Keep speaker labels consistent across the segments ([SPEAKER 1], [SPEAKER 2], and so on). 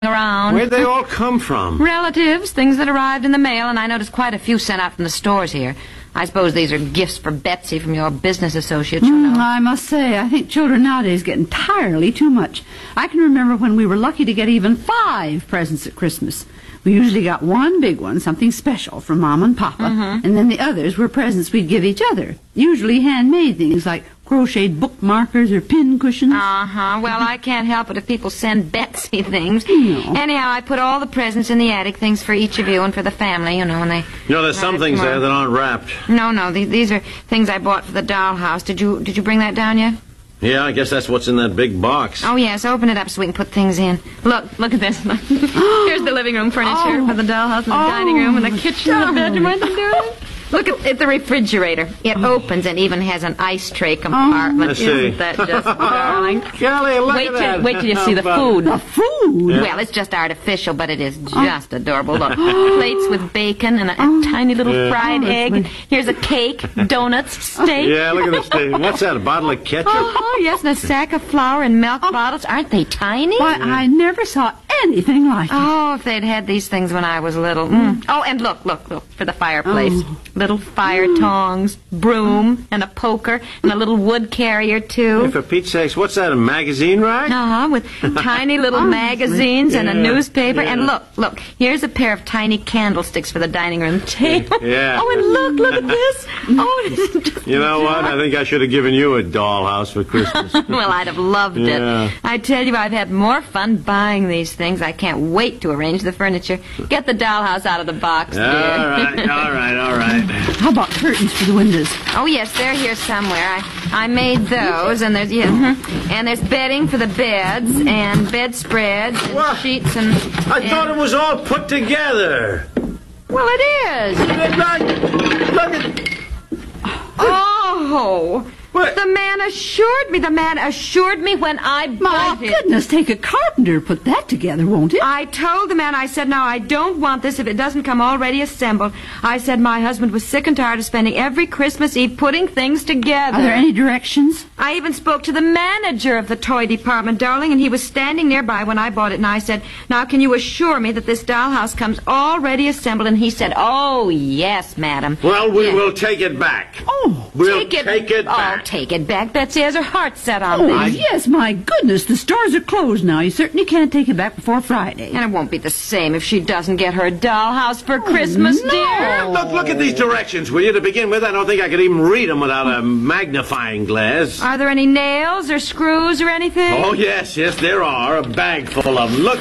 [SPEAKER 1] around.
[SPEAKER 2] Where'd they all come from?
[SPEAKER 1] Relatives, things that arrived in the mail, and I noticed quite a few sent out from the stores here. I suppose these are gifts for Betsy from your business associates, you know.
[SPEAKER 3] I must say, I think children nowadays get entirely too much. I can remember when we were lucky to get even 5 presents at Christmas. We usually got one big one, something special from Mom and Papa, and then the others were presents we'd give each other, usually handmade things like crocheted bookmarkers or pin cushions.
[SPEAKER 1] Well, I can't help it if people send Betsy things.
[SPEAKER 3] No.
[SPEAKER 1] Anyhow, I put all the presents in the attic, things for each of you and for the family, you know, and they...
[SPEAKER 2] You know, there's some things there that aren't wrapped.
[SPEAKER 1] No, these are things I bought for the dollhouse. Did you bring that down yet?
[SPEAKER 2] Yeah, I guess that's what's in that big box.
[SPEAKER 1] Oh, yes, open it up so we can put things in. Look at this. Here's the living room furniture for the dollhouse and the dining room and the kitchen and the bedroom. Aren't they doing? Look at the refrigerator. It opens and even has an ice tray compartment. Isn't that just darling?
[SPEAKER 2] Kelly, look at that.
[SPEAKER 1] Wait till you see the food.
[SPEAKER 3] The food?
[SPEAKER 2] Yeah.
[SPEAKER 1] Well, it's just artificial, but it is just adorable. Look, plates with bacon and a tiny little fried egg. Here's a cake, donuts, steak.
[SPEAKER 2] Yeah, look at this thing. What's that, a bottle of ketchup?
[SPEAKER 1] Oh, yes, and a sack of flour and milk bottles. Aren't they tiny?
[SPEAKER 3] Why, I never saw anything like it.
[SPEAKER 1] Oh, if they'd had these things when I was little. Oh, and look, for the fireplace. Little fire tongs, broom, and a poker, and a little wood carrier, too.
[SPEAKER 2] Hey, for Pete's sakes, what's that, a magazine rack?
[SPEAKER 1] With tiny little magazines and a newspaper.
[SPEAKER 2] Yeah.
[SPEAKER 1] And look, here's a pair of tiny candlesticks for the dining room table.
[SPEAKER 2] Yeah.
[SPEAKER 1] Oh, and look at this. Oh, it isn't just...
[SPEAKER 2] You know what? I think I should have given you a dollhouse for Christmas.
[SPEAKER 1] Well, I'd have loved
[SPEAKER 2] Yeah.
[SPEAKER 1] it. I tell you, I've had more fun buying these things. I can't wait to arrange the furniture. Get the dollhouse out of the box, dear.
[SPEAKER 2] All right.
[SPEAKER 3] How about curtains for the windows?
[SPEAKER 1] Oh, yes, they're here somewhere. I made those, and there's and there's bedding for the beds, and bedspreads, and
[SPEAKER 2] What?
[SPEAKER 1] sheets, and...
[SPEAKER 2] I thought it was all put together.
[SPEAKER 1] Well, it is.
[SPEAKER 2] Look at...
[SPEAKER 1] Oh,
[SPEAKER 2] What?
[SPEAKER 1] the man assured me when I
[SPEAKER 3] My
[SPEAKER 1] bought it.
[SPEAKER 3] goodness, take a carpenter to put that together, won't it?
[SPEAKER 1] I told the man, I said, no, I don't want this if it doesn't come already assembled. I said my husband was sick and tired of spending every Christmas Eve putting things together.
[SPEAKER 3] Are there any directions?
[SPEAKER 1] I even spoke to the manager of the toy department, darling, and he was standing nearby when I bought it, and I said, now, can you assure me that this dollhouse comes already assembled? And he said, oh, yes, madam.
[SPEAKER 2] Well, we
[SPEAKER 1] Yes.
[SPEAKER 2] will take it back.
[SPEAKER 3] Oh,
[SPEAKER 2] We'll take it back.
[SPEAKER 1] Oh, take it back. Betsy has her heart set on
[SPEAKER 3] oh,
[SPEAKER 1] things.
[SPEAKER 3] yes, my goodness, the stores are closed now. You certainly can't take it back before Friday.
[SPEAKER 1] And it won't be the same if she doesn't get her dollhouse for Christmas,
[SPEAKER 3] no.
[SPEAKER 1] dear.
[SPEAKER 2] Look at these directions, will you? To begin with, I don't think I could even read them without a magnifying glass.
[SPEAKER 1] Are there any nails or screws or anything?
[SPEAKER 2] Oh, yes, there are. A bag full of them. Look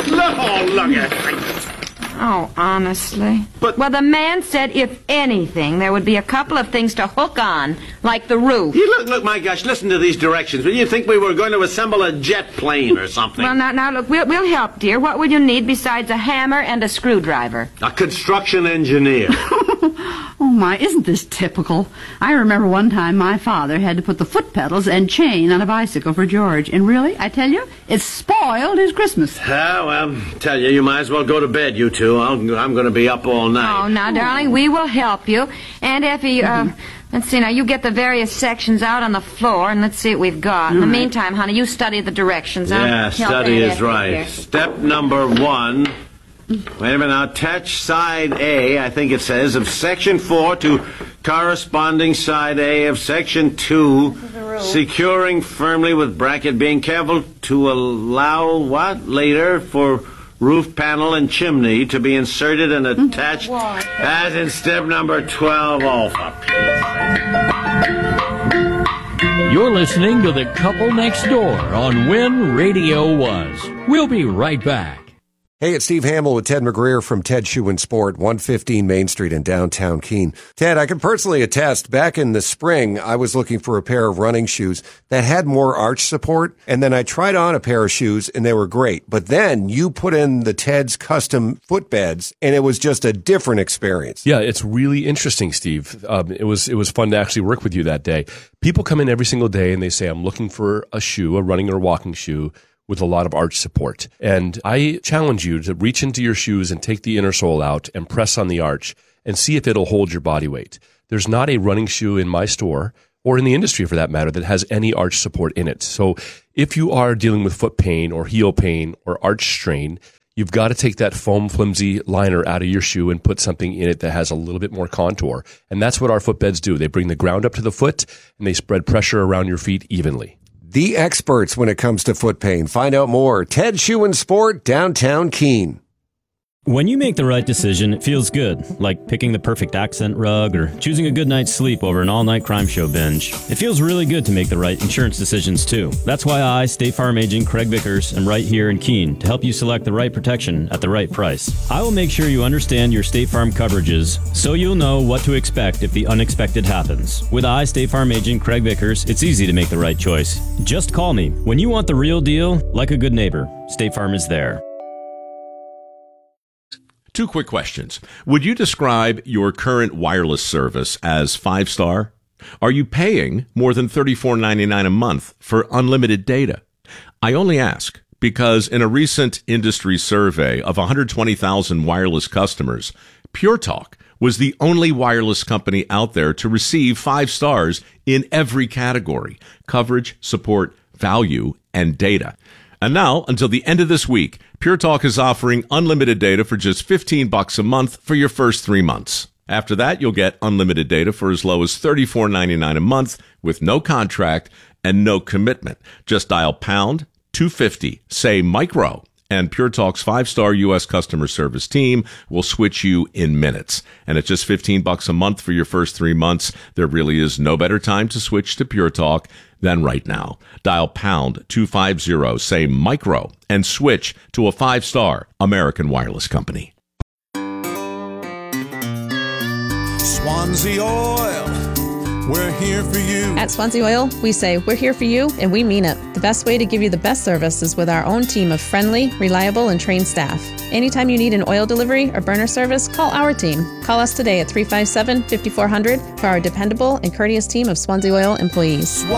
[SPEAKER 2] at it.
[SPEAKER 1] Oh, honestly.
[SPEAKER 2] But-
[SPEAKER 1] Well, the man said if anything, there would be a couple of things to hook on, like the roof.
[SPEAKER 2] Look, my gosh, listen to these directions. Will you think we were going to assemble a jet plane or something?
[SPEAKER 1] Well, now, look, we'll help, dear. What will you need besides a hammer and a screwdriver?
[SPEAKER 2] A construction engineer.
[SPEAKER 3] Oh, my, isn't this typical? I remember one time my father had to put the foot pedals and chain on a bicycle for George. And really, I tell you, it spoiled his Christmas.
[SPEAKER 2] Well, tell you might as well go to bed, you two. I'm going to be up all night.
[SPEAKER 1] Oh, now, darling, we will help you. Aunt Effie, let's see, now, you get the various sections out on the floor, and let's see what we've got. In the meantime, honey, you study the directions. I'll
[SPEAKER 2] Yeah,
[SPEAKER 1] help
[SPEAKER 2] study
[SPEAKER 1] Aunt
[SPEAKER 2] is
[SPEAKER 1] Effie
[SPEAKER 2] right.
[SPEAKER 1] here.
[SPEAKER 2] Step number 1. Wait a minute, now attach side A, I think it says, of section 4 to corresponding side A of section 2, securing firmly with bracket, being careful to allow what? Later for roof panel and chimney to be inserted and attached as in step number 12. Oh, for Pete's sake.
[SPEAKER 4] You're listening to The Couple Next Door on When Radio Was. We'll be right back.
[SPEAKER 5] Hey, it's Steve Hamill with Ted McGreer from Ted Shoe and Sport, 115 Main Street in downtown Keene. Ted, I can personally attest, back in the spring, I was looking for a pair of running shoes that had more arch support, and then I tried on a pair of shoes, and they were great. But then you put in the Ted's custom footbeds, and it was just a different experience.
[SPEAKER 6] Yeah, it's really interesting, Steve. It was fun to actually work with you that day. People come in every single day, and they say, I'm looking for a shoe, a running or walking shoe, with a lot of arch support. And I challenge you to reach into your shoes and take the inner sole out and press on the arch and see if it'll hold your body weight. There's not a running shoe in my store, or in the industry for that matter, that has any arch support in it. So if you are dealing with foot pain or heel pain or arch strain, you've got to take that foam flimsy liner out of your shoe and put something in it that has a little bit more contour. And that's what our footbeds do. They bring the ground up to the foot and they spread pressure around your feet evenly.
[SPEAKER 5] The experts when it comes to foot pain. Find out more. Ted Shoe and Sport, downtown Keene.
[SPEAKER 7] When you make the right decision, it feels good, like picking the perfect accent rug or choosing a good night's sleep over an all-night crime show binge. It feels really good to make the right insurance decisions, too. That's why I, State Farm Agent Craig Vickers, am right here in Keene to help you select the right protection at the right price. I will make sure you understand your State Farm coverages so you'll know what to expect if the unexpected happens. With I, State Farm Agent Craig Vickers, it's easy to make the right choice. Just call me. When you want the real deal, like a good neighbor, State Farm is there.
[SPEAKER 8] 2 quick questions. Would you describe your current wireless service as 5-star? Are you paying more than $34.99 a month for unlimited data? I only ask because in a recent industry survey of 120,000 wireless customers, Pure Talk was the only wireless company out there to receive 5 stars in every category: coverage, support, value, and data. And now, until the end of this week, Pure Talk is offering unlimited data for just $15 a month for your first 3 months. After that, you'll get unlimited data for as low as $34.99 a month with no contract and no commitment. Just dial pound 250, say micro, and Pure Talk's 5-star U.S. customer service team will switch you in minutes. And at just $15 a month for your first 3 months, there really is no better time to switch to Pure Talk than right now. Dial pound 250, say micro, and switch to a 5-star American wireless company.
[SPEAKER 9] Swansea Oil, we're here for you.
[SPEAKER 10] At Swansea Oil, we say we're here for you, and we mean it. The best way to give you the best service is with our own team of friendly, reliable, and trained staff. Anytime you need an oil delivery or burner service, call our team. Call us today at 357-5400 for our dependable and courteous team of Swansea Oil employees.